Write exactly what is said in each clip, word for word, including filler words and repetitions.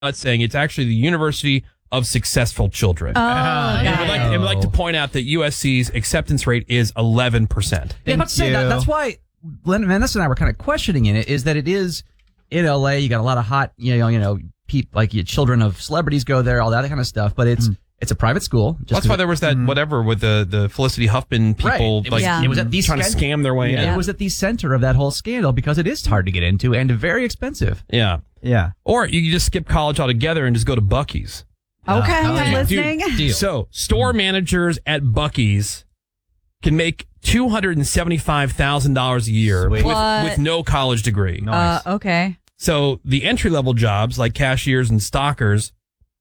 saying it's actually the University of Successful Children. Oh, and, okay. we'd like, and we'd like to point out that U S C's acceptance rate is eleven percent. Yeah, but say that, that's why Vanessa and I were kind of questioning in it, is that it is in L A. You got a lot of hot, you know, you know, people like you, children of celebrities go there, all that kind of stuff. But it's mm. it's a private school. Just that's why there was that mm. whatever with the, the Felicity Huffman people, right. it was, like yeah. it was at the trying scandal. to scam their way yeah. in. It was at the center of that whole scandal because it is hard to get into and very expensive. Yeah, yeah. Or you can just skip college altogether and just go to Buc-ee's. Okay, uh, I'm yeah. listening. Dude, so, store managers at Buc-ee's can make two hundred seventy-five thousand dollars a year with, with no college degree. Nice. Uh, okay. So, the entry-level jobs like cashiers and stockers,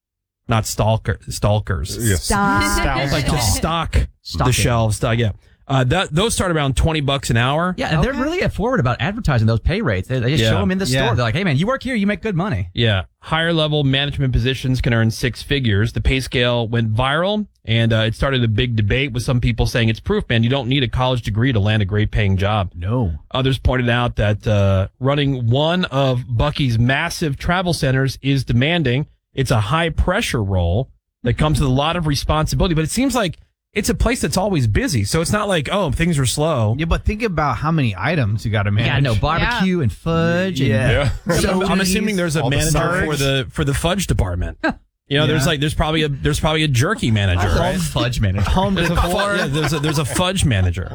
not stalker, stalkers. Yes. Stock. Like to stock Stocking. the shelves. Stock, yeah. Uh, that, those start around twenty bucks an hour. Yeah, and okay. they're really forward about advertising those pay rates. They, they just yeah. show them in the store. Yeah. They're like, hey, man, you work here, you make good money. Yeah. Higher level management positions can earn six figures. The pay scale went viral, and uh, it started a big debate with some people saying it's proof, man, you don't need a college degree to land a great paying job. No. Others pointed out that uh, running one of Buc-ee's massive travel centers is demanding. It's a high pressure role that comes with a lot of responsibility, but it seems like it's a place that's always busy, so it's not like, oh, things are slow. Yeah, but think about how many items you got to manage. Yeah, no barbecue yeah. and fudge. Yeah, and yeah. So I'm assuming there's a manager the for the for the fudge department. You know, yeah. there's like there's probably a there's probably a jerky manager, right? Home fudge manager. Home there's, a, yeah, there's a there's a fudge manager.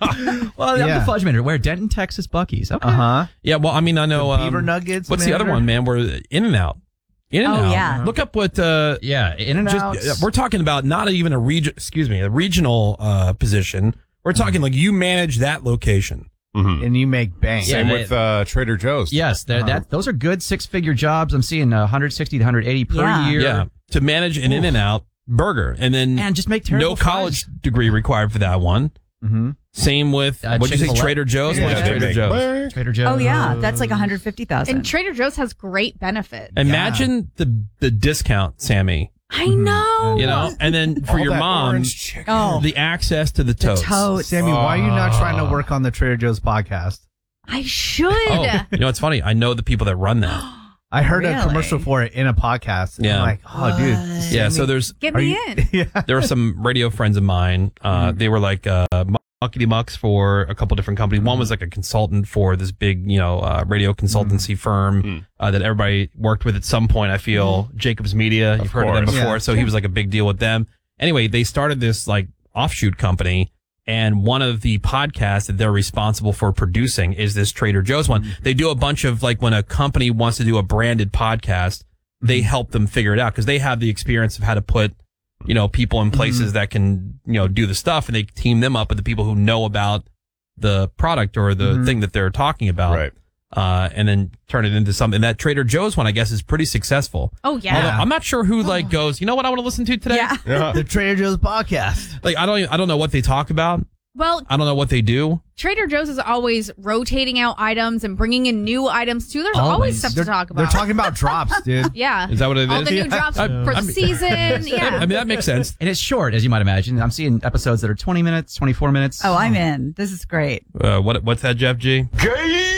Well, yeah. the fudge manager. Where Denton, Texas, Buc-ee's. Okay. Uh huh. Yeah. Well, I mean, I know the um, Beaver Nuggets. What's manager? the other one, man? We're In and Out. In and oh, Out. Yeah. Look up what. Uh, yeah, In and Out. We're talking about not even a region. Excuse me, a regional uh, position. We're talking like you manage that location. Mm-hmm. And you make bank. Same yeah, with uh, Trader Joe's. Yes, uh-huh. that those are good six-figure jobs. I'm seeing uh, one hundred sixty to one hundred eighty per yeah. year. Yeah, to manage an In and Out burger, and then and just make terrible no college fries. degree required for that one. Mm-hmm. Same with uh, what'd you say, Chick-fil-A? Trader Joe's? Yeah, What's they Trader make Joe's? bank. Trader Joe's. Oh yeah, that's like one hundred fifty thousand. And Trader Joe's has great benefits. Imagine the the discount, Sammy. I know. You know, and then for All your that mom, orange chicken. Oh. the access to the toast. Toast. Sammy, why are you not trying to work on the Trader Joe's podcast? I should. Oh, you know, it's funny. I know the people that run that. I heard Really? a commercial for it in a podcast. And Yeah. I'm like, oh, dude. What? Yeah, so there's Get Are me you- in. yeah. there were some radio friends of mine. Uh, Mm-hmm. They were like uh, muckety mucks for a couple different companies. One was like a consultant for this big, you know, uh, radio consultancy Mm-hmm. firm uh, that everybody worked with at some point. I feel Jacobs Media. You've heard of them course. before, Yeah. so he was like a big deal with them. Anyway, they started this like offshoot company. And one of the podcasts that they're responsible for producing is this Trader Joe's one. They do a bunch of like when a company wants to do a branded podcast, they help them figure it out because they have the experience of how to put, you know, people in places mm-hmm. that can, you know, do the stuff, and they team them up with the people who know about the product or the mm-hmm. thing that they're talking about. Right. Uh, and then turn it into something. That Trader Joe's one, I guess, is pretty successful. Oh, yeah. Although I'm not sure who like goes, you know what I want to listen to today? Yeah. Yeah. The Trader Joe's podcast. Like, I don't, I don't know what they talk about. Well, I don't know what they do. Trader Joe's is always rotating out items and bringing in new items, too. There's always, Always. stuff They're, to talk about. they're talking about drops, dude. Yeah. Is that what it All is? the new Yeah. drops I- for I the mean- season. Yeah. I mean, that makes sense. And it's short, as you might imagine. I'm seeing episodes that are twenty minutes, twenty-four minutes. Oh, I'm in. This is great. Uh, what what's that, Jeff G? Gay!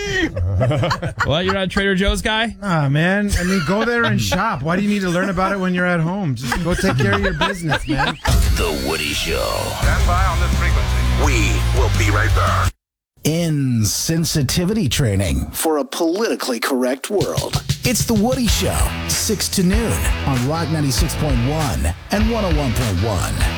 What, you're not a Trader Joe's guy? Ah, man. I mean, go there and shop. Why do you need to learn about it when you're at home? Just go take care of your business, man. The Woody Show. Stand by on this frequency. We will be right back. Insensitivity training for a politically correct world. It's The Woody Show, six to noon on Rock ninety-six point one and one oh one point one.